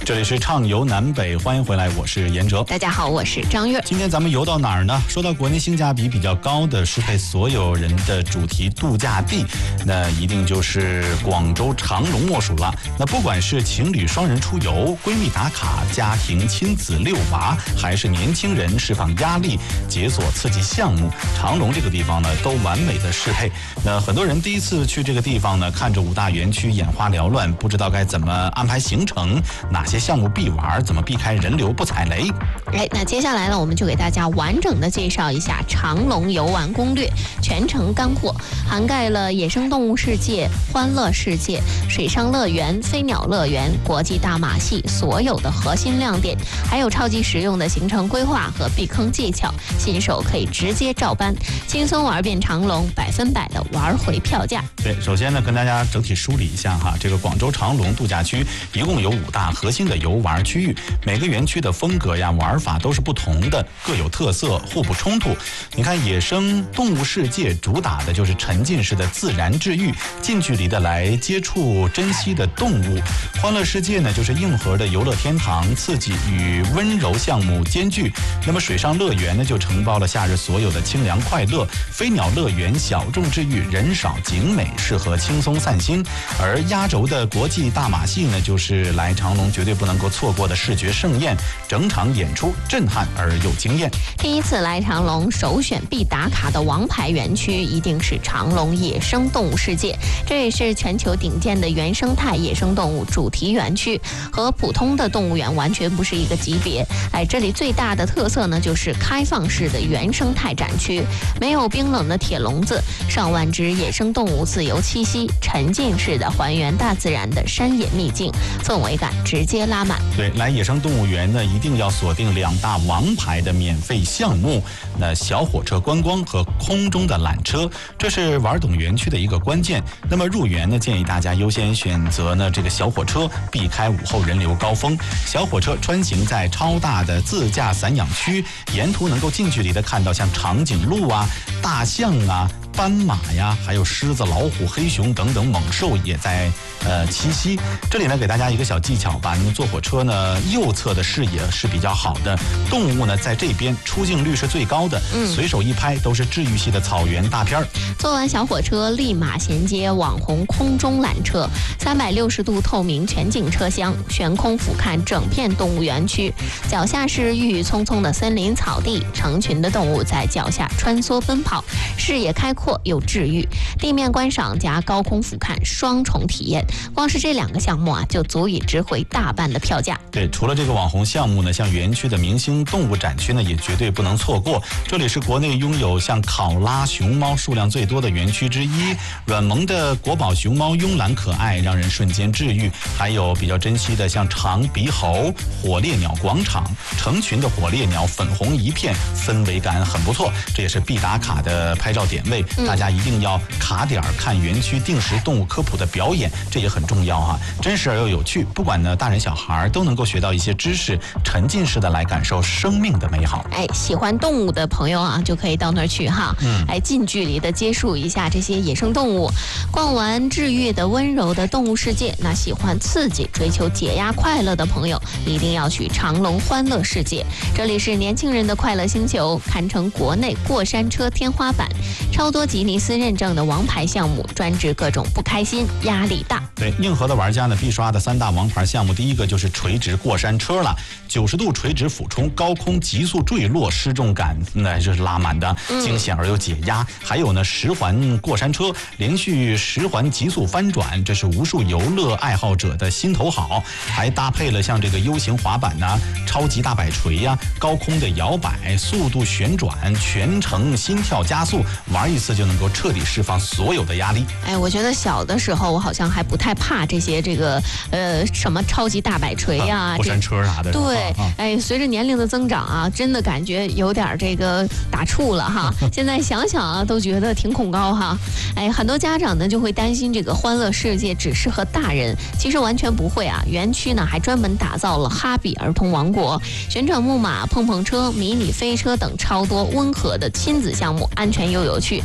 这里是畅游南北，欢迎回来，我是严哲。 大家好，我是张悦。 今天咱们游到哪儿呢？说到国内性价比比较高的适配所有人的主题度假地，那一定就是广州长隆莫属了。那不管是情侣双人出游、闺蜜打卡、家庭亲子遛娃，还是年轻人释放压力、解锁刺激项目，长隆这个地方呢，都完美的适配。那很多人第一次去这个地方呢，看着5大园区眼花缭乱，不知道该怎么安排行程，哪些项目必玩，怎么避开人流不踩雷。 那接下来呢，我们就给大家完整的介绍一下长隆游玩攻略，全程干货，涵盖了野生动物世界、欢乐世界、水上乐园、飞鸟乐园、国际大马戏所有的核心亮点，还有超级实用的行程规划和避坑技巧，新手可以直接照搬，轻松玩遍长隆，100%的玩回票价。 对，首先呢，跟大家整体梳理一下哈，这个广州长隆度假区一共有5大核心的游玩区域，每个园区的风格呀、玩法都是不同的，各有特色，互不冲突。你看，野生动物世界主打的就是沉浸式的自然治愈，近距离的来接触珍稀的动物。欢乐世界呢，就是硬核的游乐天堂，刺激与温柔项目兼具。那么水上乐园呢，就承包了夏日所有的清凉快乐。飞鸟乐园小众治愈，人少景美，适合轻松散心。而压轴的国际大马戏呢，就是来长隆绝对不能够错过的视觉盛宴，整场演出震撼而又惊艳。 第一次来长隆，首选必打卡的王牌园区一定是长隆野生动物世界，这也是全球顶尖的原生态野生动物主题园区，和普通的动物园完全不是一个级别。这里最大的特色呢，就是开放式的原生态展区，没有冰冷的铁笼子，上万只野生动物自由栖息，沉浸式的还原大自然的山野秘境，氛围感直接拉满。 对，来野生动物园呢，一定要锁定2大王牌的免费项目，那小火车观光和空中的缆车，这是玩懂园区的一个关键。那么入园呢，建议大家优先选择呢这个小火车，避开午后人流高峰。小火车穿行在超大的自驾散养区，沿途能够近距离的看到像长颈鹿啊、大象啊、斑马呀，还有狮子、老虎、黑熊等等猛兽也在栖息。这里呢，给大家一个小技巧吧，你们坐火车呢，右侧的视野是比较好的，动物呢在这边出镜率是最高的，随手一拍都是治愈系的草原大片。 坐完小火车，立马衔接网红空中缆车，360度透明全景车厢，悬空俯瞰整片动物园区，脚下是郁郁葱葱的森林草地，成群的动物在脚下穿梭奔跑，视野开阔又治愈，地面观赏加高空俯瞰双重体验，光是这2个项目啊，就足以值回大半的票价。 对，除了这个网红项目呢，像园区的明星动物展区呢，也绝对不能错过。这里是国内拥有像考拉熊猫数量最多的园区之一，软萌的国宝熊猫慵懒可爱，让人瞬间治愈。还有比较珍惜的像长鼻猴、火烈鸟广场，成群的火烈鸟粉红一片，氛围感很不错，这也是必打卡的拍照点位。大家一定要卡点看园区定时动物科普的表演，这也很重要哈，真实而又有趣，不管呢大人小孩都能够学到一些知识，沉浸式的来感受生命的美好。 喜欢动物的朋友啊，就可以到那儿去哈，近距离的接触一下这些野生动物，逛完治愈的温柔的动物世界，那喜欢刺激、追求解压快乐的朋友，一定要去长隆欢乐世界，这里是年轻人的快乐星球，堪称国内过山车天花板，超多吉尼斯认证的王牌项目，专治各种不开心、压力大。 对，硬核的玩家呢，必刷的3大王牌项目，第一个就是垂直过山车了，90度垂直俯冲，高空急速坠落，失重感那就是拉满的，惊险而又解压。还有呢，10环过山车，连续10环急速翻转，这是无数游乐爱好者的心头好。还搭配了像这个 U 型滑板呐、超级大摆锤呀、高空的摇摆、速度旋转，全程心跳加速，玩一次就能够彻底释放所有的压力。 我觉得小的时候我好像还不太怕这些什么超级大摆锤呀、 过山车啥的。 对，随着年龄的增长啊，真的感觉有点这个打怵了哈。现在想想啊，都觉得挺恐高哈。很多家长呢就会担心这个欢乐世界只适合大人，其实完全不会啊。园区呢还专门打造了哈比儿童王国，旋转木马、碰碰车、迷你飞车等超多温和的亲子项目，安全又有趣。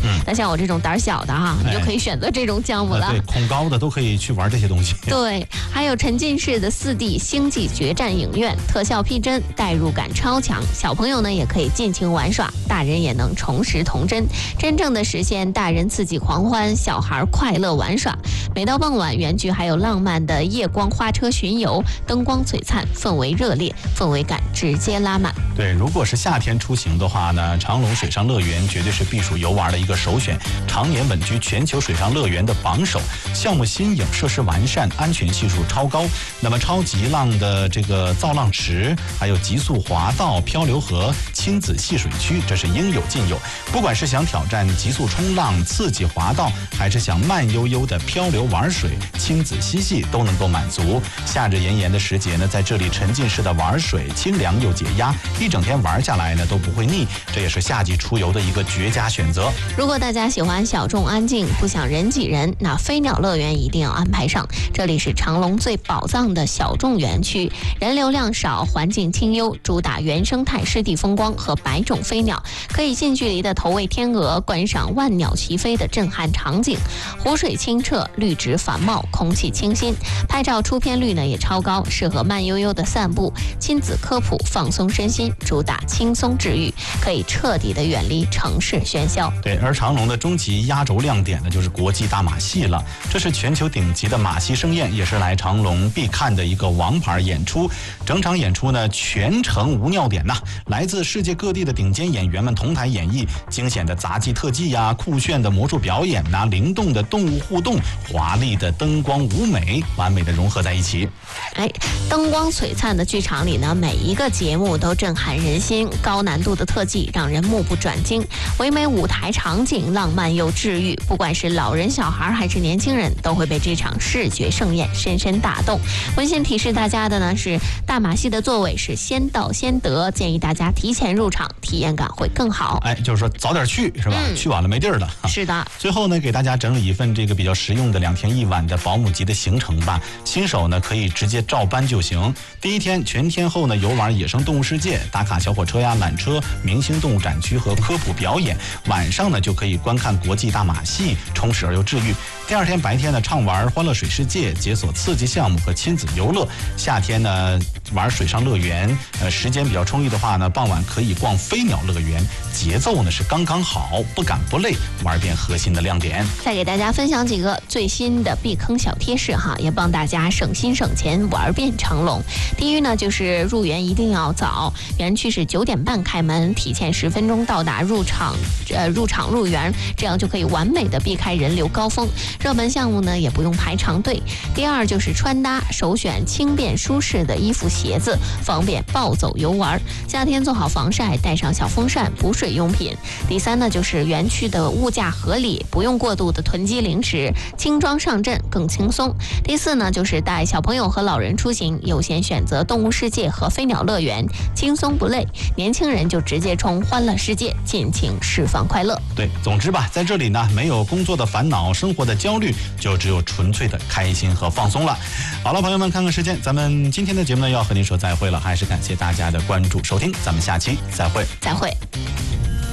那像我这种胆小的哈，你就可以选择这种项目了。 对，恐高的都可以去玩这些东西。 对，还有沉浸式的4D 星际决战影院，特效逼真，代入感超强，小朋友呢也可以尽情玩耍，大人也能重拾童真，真正的实现大人刺激狂欢，小孩快乐玩耍。每到傍晚，园区还有浪漫的夜光花车巡游，灯光璀璨，氛围热烈，氛围感直接拉满。 对，如果是夏天出行的话呢，长隆水上乐园绝对是避暑游玩的一个首选，常年稳居全球水上乐园的榜首，项目新颖，设施完善，安全系数超高。那么超级浪的这个造浪池，还有极速滑道、漂流河、亲子戏水区，这是应有尽有。不管是想挑战极速冲浪、刺激滑道，还是想慢悠悠的漂流玩水、亲子嬉戏，都能够满足。夏日炎炎的时节呢，在这里沉浸式的玩水，清凉又解压，一整天玩下来呢都不会腻，这也是夏季出游的一个绝佳选择。 如果大家喜欢小众安静，不想人挤人，那飞鸟乐园一定要安排上。这里是长隆最宝藏的小众园区，人流量少，环境清幽，主打原生态湿地风光和百种飞鸟，可以近距离的投喂天鹅，观赏万鸟齐飞的震撼场景。湖水清澈，绿植繁茂，空气清新，拍照出片率呢也超高，适合慢悠悠的散步，亲子科普，放松身心，主打轻松治愈，可以彻底的远离城市喧嚣。 对，而长隆的终极压轴亮点呢，就是国际大马戏了。这是全球顶级的马戏盛宴，也是来长隆必看的一个王牌演出。整场演出呢，全程无尿点呐，来自世界各地的顶尖演员们同台演绎，惊险的杂技特技呀，酷炫的魔术表演呐，灵动的动物互动，华丽的灯光舞美，完美的融合在一起。 灯光璀璨的剧场里呢，每一个节目都震撼人心，高难度的特技让人目不转睛，唯美舞台场景浪漫又治愈，不管是老人小孩还是年轻人，都会被这场视觉盛宴深深打动。温馨提示大家的呢是，大马戏的座位是先到先得，建议大家提前入场，体验感会更好。 就是说早点去是吧？去晚了没地儿了。 是的。 最后呢，给大家整理一份这个比较实用的2天1晚的保姆级的行程吧。新手呢可以直接照搬就行。第一天全天候呢游玩野生动物世界，打卡小火车呀、缆车、明星动物展区和科普表演。晚上呢就可以观看国际大马戏，充实而又治愈。第二天白天呢畅玩欢乐水世界，解锁刺激项目和亲子游乐。夏天呢玩水上乐园，时间比较充裕的话呢，傍晚可以逛飞鸟乐园，节奏呢是刚刚好，不赶不累，玩遍核心的亮点。 再给大家分享几个最新的避坑小贴士哈，也帮大家省心省钱，玩遍长隆。第一呢，就是入园一定要早，园区是9点半开门，提前10分钟到达入场入园，这样就可以完美的避开人流高峰。热门项目呢也不用排长队。第二就是穿搭，首选轻便舒适的衣服鞋子，方便暴走游玩。夏天做好防晒，带上小风扇、补水用品。第三呢，就是园区的物价合理，不用过度的囤积零食，轻装上阵更轻松。第四呢，就是带小朋友和老人出行，优先选择动物世界和飞鸟乐园，轻松不累。年轻人就直接冲欢乐世界，尽情释放快乐。 对，总之吧，在这里呢，没有工作的烦恼，生活的焦虑，就只有纯粹的开心和放松了。好了，朋友们，看看时间，咱们今天的节目呢要和您说再会了，还是感谢大家的关注收听，咱们下期再会。 再会。